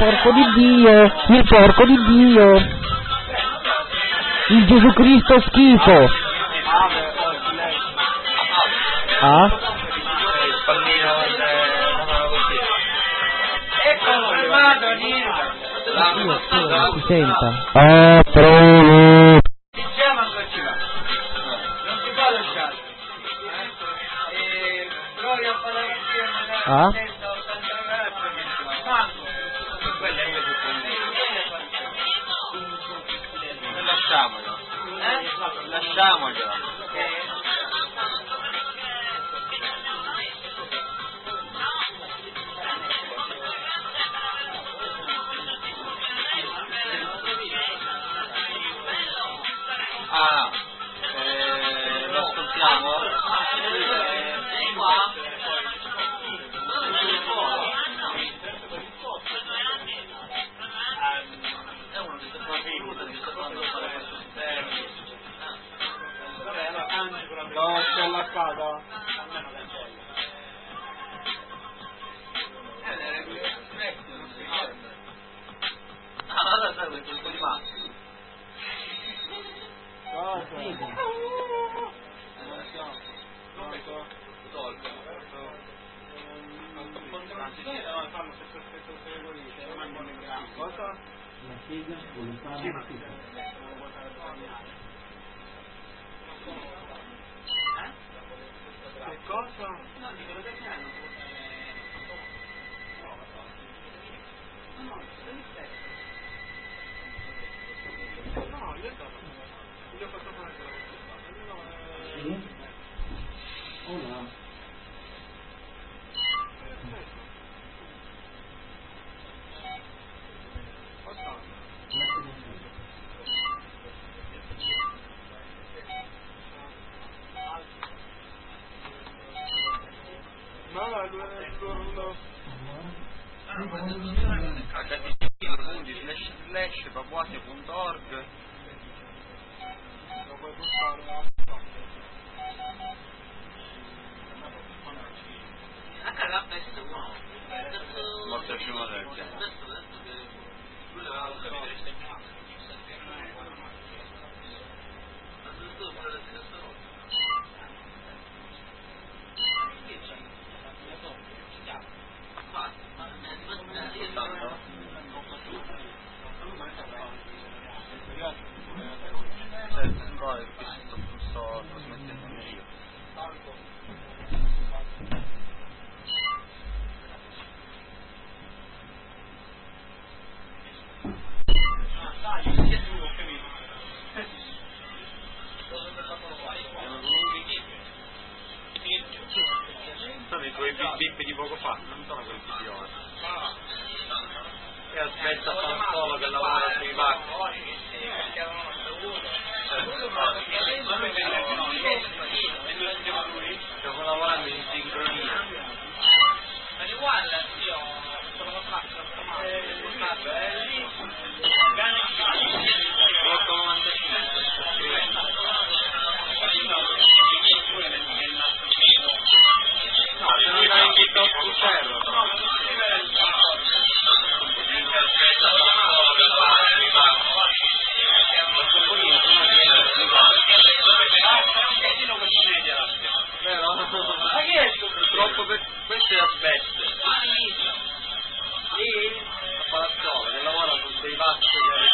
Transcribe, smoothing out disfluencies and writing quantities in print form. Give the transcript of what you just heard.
porco di Dio, il porco di Dio, il Gesù Cristo schifo. Ah? Il pallino così. Ecco, fermato, Si senta. Diciamo ancora ci va. Non si può lasciare. Provi a fare la magari Ah? 70, 80 ragazzi che ci va. Quanto? Quello è quello che lasciamolo. Lasciamolo. Lo ascoltiamo? Qua? È uno che si fa aiuto, che sta quando fare questo esterno. No, c'è la casa. Allora sai questo è rimasto. Cosa? La sega vuole fare una pizza. Che cosa? No, dico lo piano. No, io posso fare Sì? Hola. papuasia.org. Molto scemo del sto trasmettendo io. Sono i tuoi bip di poco fa, non sono quel bip di ora. E aspetta Paolo che lavora sui bacchi. Stiamo lavorando in sincronia. Ma li guarda, io sono fatto purtroppo questo è asbeste. Lì a Palazzola che lavora con dei vasti che